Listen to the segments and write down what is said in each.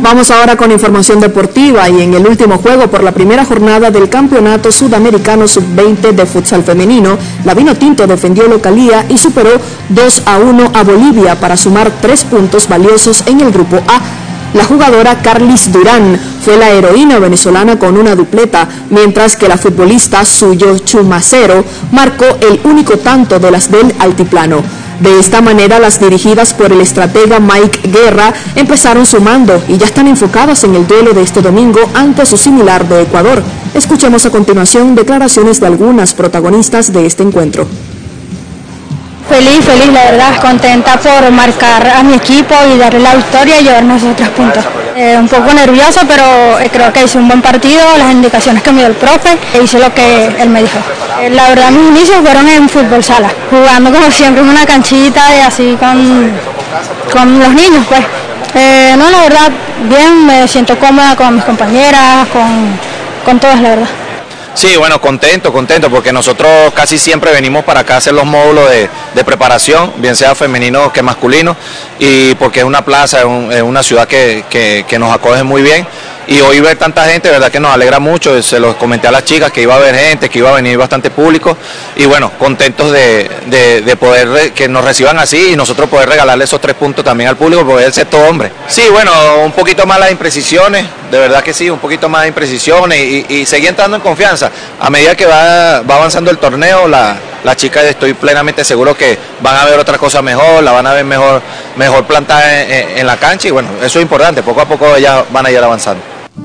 Vamos ahora con información deportiva y en el último juego por la primera jornada del Campeonato Sudamericano Sub-20 de futsal femenino, la Vinotinto defendió localía y superó 2-1 a Bolivia para sumar 3 puntos valiosos en el grupo A. La jugadora Carlis Durán fue la heroína venezolana con una dupleta, mientras que la futbolista Suyo Chumacero marcó el único tanto de las del altiplano. De esta manera, las dirigidas por el estratega Mike Guerra empezaron sumando y ya están enfocadas en el duelo de este domingo ante su similar de Ecuador. Escuchemos a continuación declaraciones de algunas protagonistas de este encuentro. Feliz, la verdad, contenta por marcar a mi equipo y darle la victoria y llevarnos esos 3 puntos. Un poco nerviosa, pero creo que hice un buen partido, las indicaciones que me dio el profe, e hice lo que él me dijo. La verdad, mis inicios fueron en fútbol sala, jugando como siempre en una canchita y así con los niños, pues. No, la verdad, bien, me siento cómoda con mis compañeras, con todas, la verdad. Sí, bueno, contento, porque nosotros casi siempre venimos para acá a hacer los módulos de preparación, bien sea femenino que masculino, y porque es una plaza, es una ciudad que nos acoge muy bien. Y hoy ver tanta gente, verdad que nos alegra mucho, se los comenté a las chicas que iba a haber gente, que iba a venir bastante público, y bueno, contentos de poder que nos reciban así y nosotros poder regalarle esos 3 puntos también al público, porque él es todo hombre. Sí, bueno, un poquito más las imprecisiones, de verdad que sí, un poquito más de imprecisiones y seguir entrando en confianza. A medida que va avanzando el torneo, las chicas estoy plenamente seguro que van a ver otra cosa mejor, la van a ver mejor plantada en la cancha y bueno, eso es importante, poco a poco ellas van a ir avanzando.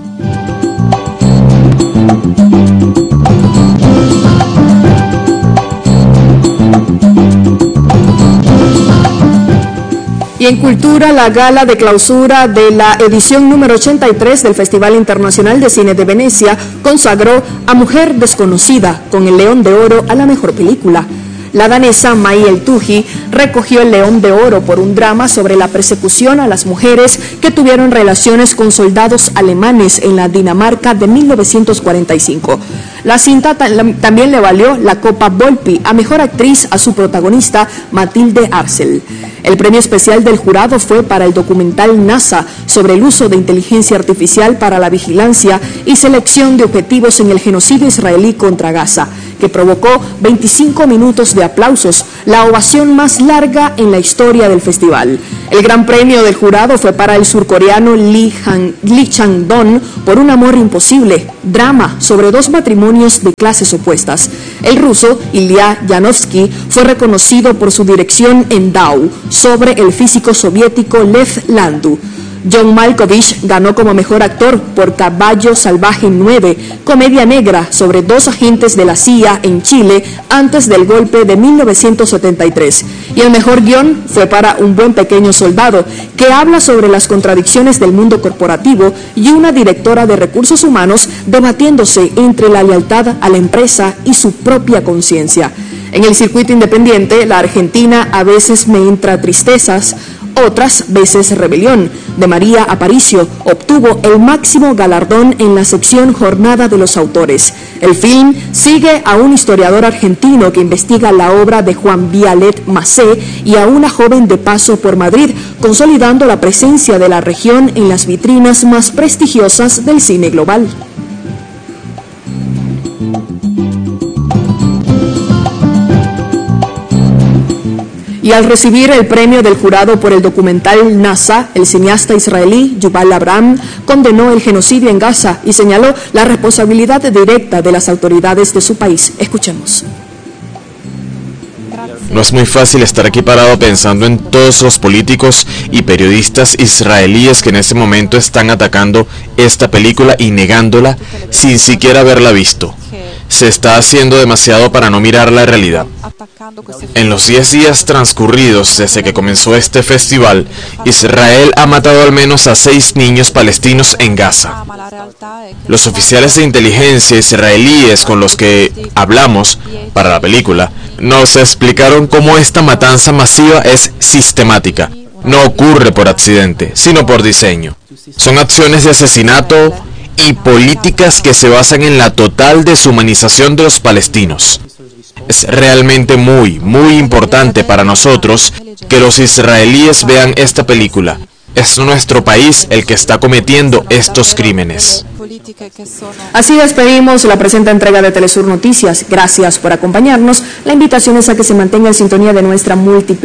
Y en cultura, la gala de clausura de la edición número 83 del Festival Internacional de Cine de Venecia consagró a Mujer Desconocida con el León de Oro a la mejor película. La danesa Mai El-Tuji recogió el León de Oro por un drama sobre la persecución a las mujeres que tuvieron relaciones con soldados alemanes en la Dinamarca de 1945. La cinta también le valió la Copa Volpi a Mejor Actriz a su protagonista Matilde Arcel. El premio especial del jurado fue para el documental NASA sobre el uso de inteligencia artificial para la vigilancia y selección de objetivos en el genocidio israelí contra Gaza, que provocó 25 minutos de aplausos, la ovación más larga en la historia del festival. El gran premio del jurado fue para el surcoreano Lee Chang-dong por Un amor imposible, drama sobre 2 matrimonios de clases opuestas. El ruso Ilya Yanovsky fue reconocido por su dirección en Dao, sobre el físico soviético Lev Landau. John Malkovich ganó como mejor actor por Caballo Salvaje 9, comedia negra sobre 2 agentes de la CIA en Chile antes del golpe de 1973. Y el mejor guión fue para Un buen pequeño soldado, que habla sobre las contradicciones del mundo corporativo y una directora de recursos humanos debatiéndose entre la lealtad a la empresa y su propia conciencia. En el circuito independiente, la Argentina A veces me entra tristezas, otras veces rebelión, de María Aparicio, obtuvo el máximo galardón en la sección Jornada de los Autores. El film sigue a un historiador argentino que investiga la obra de Juan Vialet Macé y a una joven de paso por Madrid, consolidando la presencia de la región en las vitrinas más prestigiosas del cine global. Y al recibir el premio del jurado por el documental NASA, el cineasta israelí Yuval Abraham condenó el genocidio en Gaza y señaló la responsabilidad directa de las autoridades de su país. Escuchemos. No es muy fácil estar aquí parado pensando en todos los políticos y periodistas israelíes que en este momento están atacando esta película y negándola sin siquiera haberla visto. Se está haciendo demasiado para no mirar la realidad. En los 10 días transcurridos desde que comenzó este festival, Israel ha matado al menos a 6 niños palestinos en Gaza. Los oficiales de inteligencia israelíes con los que hablamos para la película nos explicaron cómo esta matanza masiva es sistemática. No ocurre por accidente, sino por diseño. Son acciones de asesinato y políticas que se basan en la total deshumanización de los palestinos. Es realmente muy importante para nosotros que los israelíes vean esta película, Es nuestro país el que está cometiendo estos crímenes. Así despedimos la presente entrega de Telesur Noticias. Gracias por acompañarnos. La invitación es a que se mantenga en sintonía de nuestra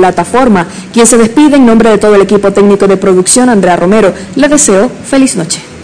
multiplataforma. Quien se despide en nombre de todo el equipo técnico de producción, Andrea Romero. Le deseo feliz noche.